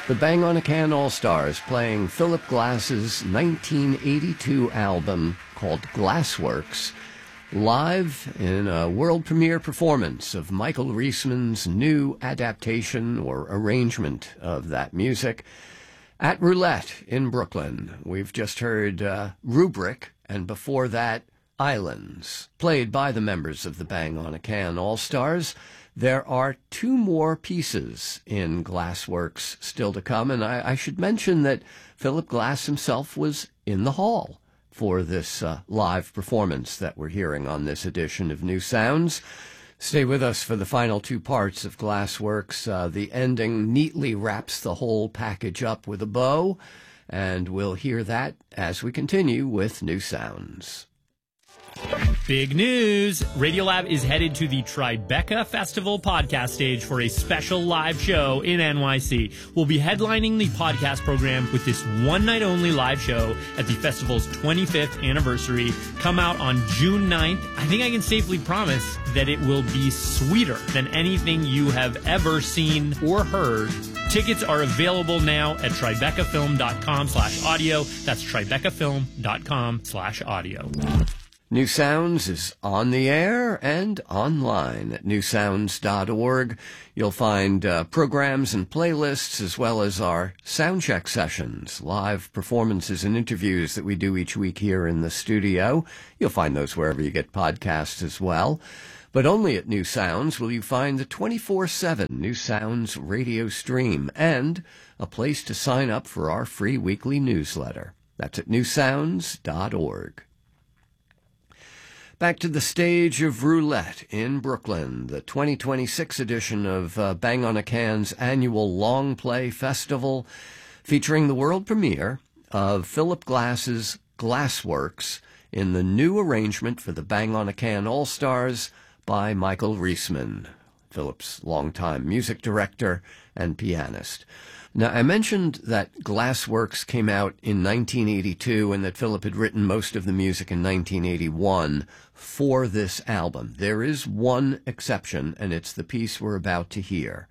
The Bang on a Can All-Stars playing Philip Glass's 1982 album called Glassworks, live in a world premiere performance of Michael Riesman's new adaptation or arrangement of that music at Roulette in Brooklyn. We've just heard Rubric, and before that, Islands, played by the members of the Bang on a Can All-Stars. There are two more pieces in Glassworks still to come, and I should mention that Philip Glass himself was in the hall for this live performance that we're hearing on this edition of New Sounds. Stay with us for the final two parts of Glassworks. The ending neatly wraps the whole package up with a bow, and we'll hear that as we continue with New Sounds. Big news! Radiolab is headed to the Tribeca Festival podcast stage for a special live show in NYC. We'll be headlining the podcast program with this one-night-only live show at the festival's 25th anniversary. Come out on June 9th. I think I can safely promise that it will be sweeter than anything you have ever seen or heard. Tickets are available now at tribecafilm.com/audio. That's tribecafilm.com/audio. New Sounds is on the air and online at newsounds.org. You'll find programs and playlists as well as our soundcheck sessions, live performances and interviews that we do each week here in the studio. You'll find those wherever you get podcasts as well. But only at New Sounds will you find the 24/7 New Sounds radio stream and a place to sign up for our free weekly newsletter. That's at newsounds.org. Back to the stage of Roulette in Brooklyn, the 2026 edition of Bang on a Can's annual Long Play Festival, featuring the world premiere of Philip Glass's Glassworks in the new arrangement for the Bang on a Can All-Stars by Michael Riesman, Philip's longtime music director and pianist. Now, I mentioned that Glassworks came out in 1982 and that Philip had written most of the music in 1981 for this album. There is one exception, and it's the piece we're about to hear.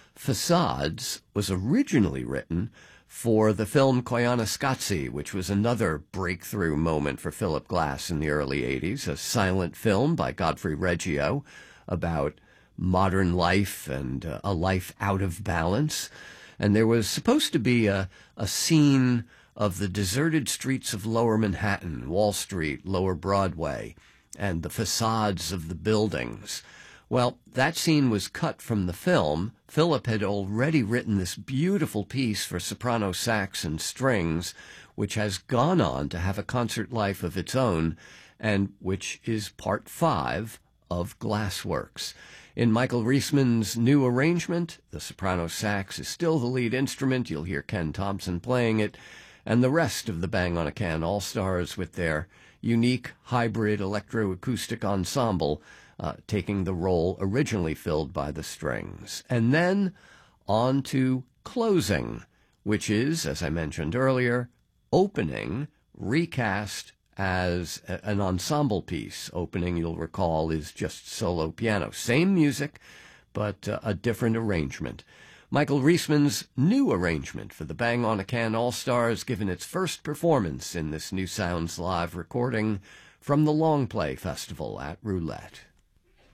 Facades was originally written for the film Koyaanisqatsi, which was another breakthrough moment for Philip Glass in the early 80s, a silent film by Godfrey Reggio about modern life and a life out of balance. And there was supposed to be a scene of the deserted streets of Lower Manhattan, Wall Street, Lower Broadway, and the facades of the buildings. Well, that scene was cut from the film. Philip had already written this beautiful piece for soprano sax and strings, which has gone on to have a concert life of its own, and which is part 5 of Glassworks. In Michael Riesman's new arrangement, the soprano sax is still the lead instrument. You'll hear Ken Thompson playing it, and the rest of the Bang on a Can All-Stars with their unique hybrid electroacoustic ensemble taking the role originally filled by the strings. And then on to closing, which is, as I mentioned earlier, opening, recast as an ensemble piece. Opening, you'll recall, is just solo piano. Same music, but a different arrangement. Michael Riesman's new arrangement for the Bang on a Can All-Stars, given its first performance in this New Sounds live recording from the Long Play Festival at Roulette.